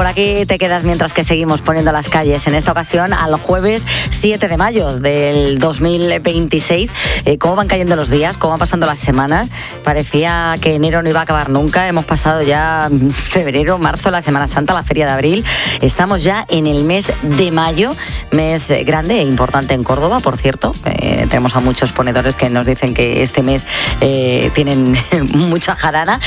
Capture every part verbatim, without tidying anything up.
aquí te quedas mientras que seguimos poniendo las calles. En esta ocasión, al jueves siete de mayo del dos mil veintiséis. Eh, ¿Cómo van cayendo los días? ¿Cómo van pasando las semanas? Parecía que enero no iba a acabar nunca. Hemos pasado ya febrero, marzo, la Semana Santa, la Feria de Abril. Estamos ya en el mes de mayo, mes grande e importante en Córdoba, por cierto. Eh, tenemos a muchos ponedores que nos dicen que este mes eh, tienen mucha jarana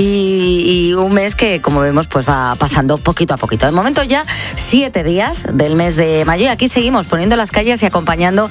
y, y un mes que, como vemos, pues va pasando poquito a poquito. De momento ya siete días del mes de mayo y aquí seguimos poniendo las calles y acompañando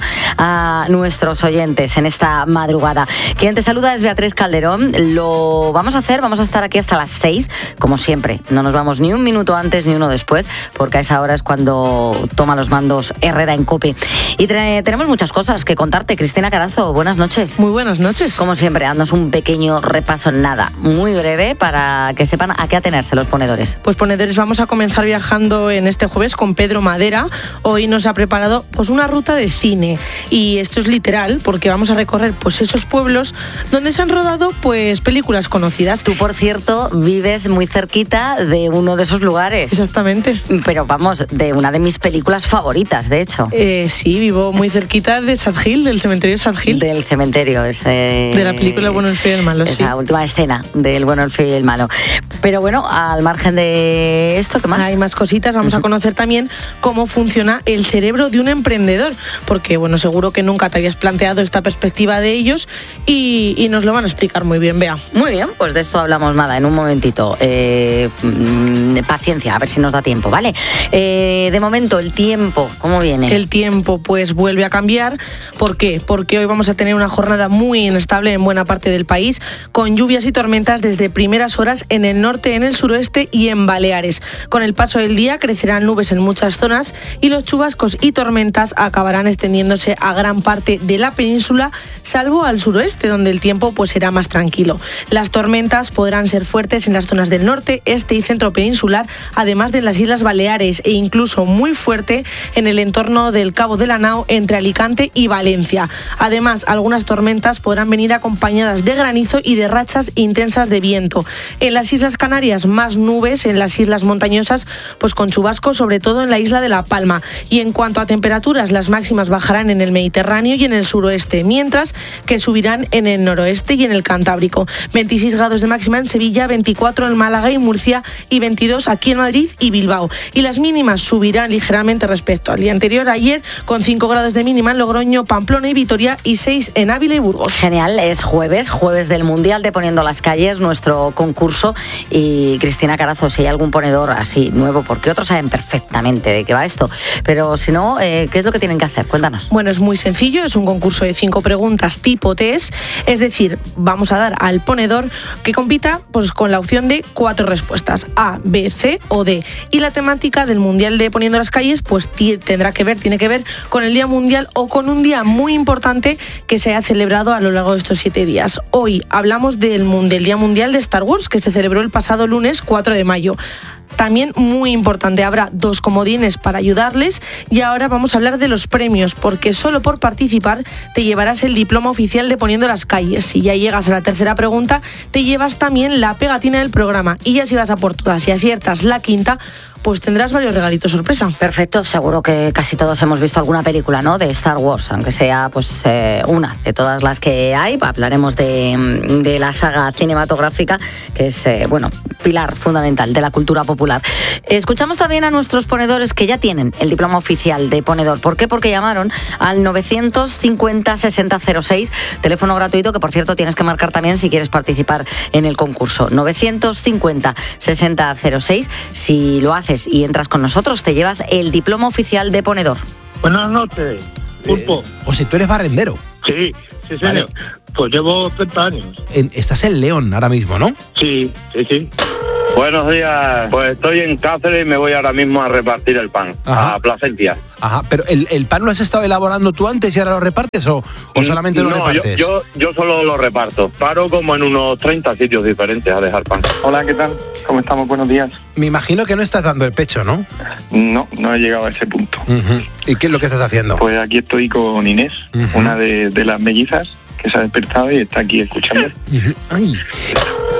a nuestros oyentes en esta madrugada. Quien te saluda es Beatriz Calderón. Lo vamos a hacer, vamos a estar aquí hasta las seis, como siempre. No nos vamos ni un minuto antes ni uno después, porque a esa hora es cuando toma los mandos Herrera en COPE. Y tre- tenemos muchas cosas que contarte. Cristina Carazo, buenas noches. Muy buenas noches. Como siempre, haznos un pequeño repaso, nada, muy breve, para que sepan a qué atenerse los ponedores. Pues ponedores, vamos a comenzar viajando en este jueves con Pedro Madera. Hoy nos ha preparado pues una ruta de cine y esto es literal porque vamos a recorrer pues esos pueblos donde se han rodado pues películas conocidas. Tú, por cierto, vives muy cerquita de uno de esos lugares. Exactamente. Pero vamos, de una de mis películas favoritas, de hecho. Eh, sí, vivo muy cerquita de Sad Hill, del cementerio Sad Hill. Del cementerio, ese... De la película El bueno, el feo y el malo, esa sí. Esa última escena del bueno, el feo y el malo. Pero bueno, al margen de esto, ¿qué más? Hay más cositas. Vamos uh-huh. a conocer también cómo funciona el cerebro de un emprendedor, porque bueno, seguro que nunca te habías planteado esta perspectiva de ellos y, y nos lo van a explicar muy bien, Bea. Muy bien, pues de esto hablamos nada, en un momentito. Eh, paciencia, a ver si nos da tiempo, ¿vale? Eh, de momento, el tiempo, ¿cómo viene? El tiempo pues vuelve a cambiar. ¿Por qué? Porque hoy vamos a tener una jornada muy inestable en buena parte del país, con lluvias y tormentas desde primeras horas en el norte, en el suroeste y en Baleares. Con el paso del día crecerán nubes en muchas zonas y los chubascos y tormentas acabarán extendiéndose a gran parte de la península, salvo al suroeste, donde el tiempo pues será más tranquilo. Las tormentas podrán ser fuertes en las zonas del norte, este y centro peninsular, además de las Islas Baleares, e incluso muy fuerte en el entorno del Cabo de la Nao, entre Alicante y Valencia. Además, algunas tormentas podrán venir acompañadas de granizo y de rachas intensas de viento. En las Islas Canarias, más nubes, en las islas montañosas, pues con chubascos, sobre todo en la isla de La Palma. Y en cuanto a temperaturas, las máximas bajarán en el Mediterráneo y en el suroeste, mientras que subirán en el noroeste y en el Cantábrico. veintiséis grados de máxima en Sevilla, veinticuatro en Málaga y Murcia y veintidós aquí en Madrid y Bilbao. Y las mínimas subirán ligeramente respecto al día anterior, ayer, con cinco grados de mínima en Logroño, Pamplona y Vitoria y seis en Ávila y Burgos. Genial, es jueves, jueves del Mundial de Poniendo las Calles, nuestro concurso. Y Cristina Carazo, si hay algún ponedor así nuevo, porque otros saben perfectamente de qué va esto, pero si no, eh, ¿qué es lo que tienen que hacer? Cuéntanos. Bueno, es muy sencillo, es un concurso de cinco preguntas tipo test, es decir, vamos a dar al ponedor que compita pues con la opción de cuatro respuestas, A, B, C o D. Y la temática del Mundial de Poniendo las Calles pues t- tendrá que ver, tiene que ver con el Día Mundial o con un día muy importante que se ha celebrado a lo largo de estos siete días. Hoy hablamos del, del Día Mundial de Star Wars, que se celebró el pasado lunes cuatro de mayo. También muy importante, habrá dos comodines para ayudarles y ahora vamos a hablar de los premios, porque solo por participar te llevarás el diploma oficial de Poniendo las Calles. Si ya llegas a la tercera pregunta, te llevas también la pegatina del programa y ya si vas a por todas y aciertas la quinta, pues tendrás varios regalitos sorpresa. Perfecto, seguro que casi todos hemos visto alguna película, ¿no?, de Star Wars, aunque sea pues eh, una de todas las que hay. Hablaremos de, de la saga cinematográfica, que es, eh, bueno, pilar fundamental de la cultura popular. Escuchamos también a nuestros ponedores que ya tienen el diploma oficial de ponedor. ¿Por qué? Porque llamaron al novecientos cincuenta sesenta cero seis, teléfono gratuito que, por cierto, tienes que marcar también si quieres participar en el concurso. novecientos cincuenta sesenta cero seis, si lo haces y entras con nosotros, te llevas el diploma oficial de ponedor. Buenas noches, Pulpo. Eh, José, tú eres barrendero. Sí, sí, sí. Vale. Pues llevo treinta años. En, estás en León ahora mismo, ¿no? Sí, sí, sí. Buenos días, pues estoy en Cáceres y me voy ahora mismo a repartir el pan. Ajá. A Plasencia. Ajá, pero ¿el, el pan lo has estado elaborando tú antes y ahora lo repartes o, o solamente lo no, repartes? Yo, yo, yo solo lo reparto. Paro como en unos treinta sitios diferentes a dejar pan. Hola, ¿qué tal? ¿Cómo estamos? Buenos días. Me imagino que no estás dando el pecho, ¿no? No, no he llegado a ese punto. Uh-huh. ¿Y qué es lo que estás haciendo? Pues aquí estoy con Inés, uh-huh. una de, de las mellizas que se ha despertado y está aquí escuchando. Uh-huh. Ay.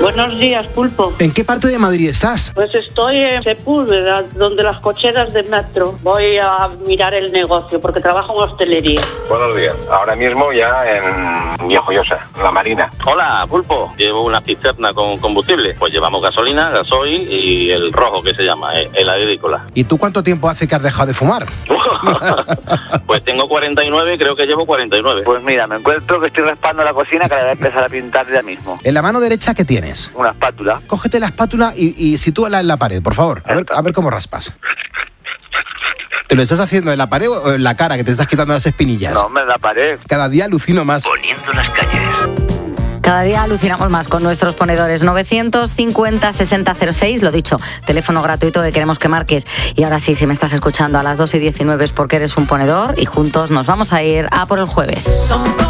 Buenos días, Pulpo. ¿En qué parte de Madrid estás? Pues estoy en Sepúlveda, donde las cocheras de metro. Voy a mirar el negocio porque trabajo en hostelería. Buenos días. Ahora mismo ya en Viejoyosa, La Marina. Hola, Pulpo. Llevo una cisterna con combustible. Pues llevamos gasolina, gasoil y el rojo que se llama, el agrícola. ¿Y tú cuánto tiempo hace que has dejado de fumar? Pues tengo cuarenta y nueve, creo que llevo cuarenta y nueve. Pues mira, me encuentro que estoy raspando la cocina que la voy a empezar a pintar ya mismo. En la mano derecha, ¿qué tienes? Una espátula. Cógete la espátula y, y sitúala en la pared, por favor. A ver, a ver cómo raspas. ¿Te lo estás haciendo en la pared o en la cara, que te estás quitando las espinillas? No, hombre, en la pared. Cada día alucino más. Poniendo las calles. Cada día alucinamos más con nuestros ponedores. Novecientos cincuenta sesenta cero seis, lo dicho, teléfono gratuito que queremos que marques. Y ahora sí, si me estás escuchando a las dos y diecinueve es porque eres un ponedor y juntos nos vamos a ir a por el jueves.